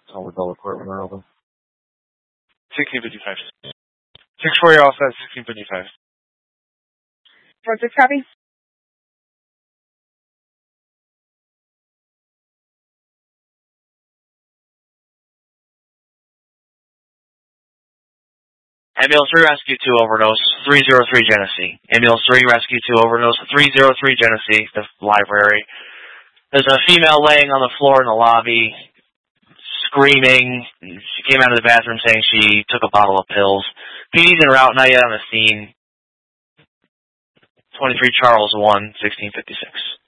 Tell the double court when they're open. 1655. 6-4, you're all set. 1655. 4-6 copy. Ambulance 3, Rescue 2, overdose, 303 Genesee. Ambulance 3, Rescue 2, overdose, 303 Genesee, the library. There's a female laying on the floor in the lobby, screaming. She came out of the bathroom saying she took a bottle of pills. PD's en route, not yet on the scene. 23 Charles 1, 1656.